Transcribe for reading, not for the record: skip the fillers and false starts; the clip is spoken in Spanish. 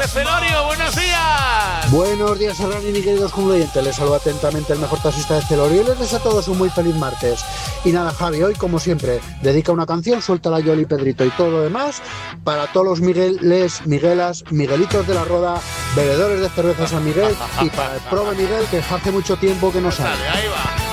Celorio, buenos días. Buenos días, Serrano y mis queridos cumpleyentes. Les saluda atentamente el mejor taxista de Celorio y les deseo a todos un muy feliz martes. Y nada, Javi, hoy como siempre, dedica una canción, suéltala Yoli, Pedrito y todo lo demás para todos los Migueles, Miguelas, Miguelitos de la Roda, bebedores de cerveza San Miguel y para el prove Miguel, que hace mucho tiempo que no sale. Ahí va.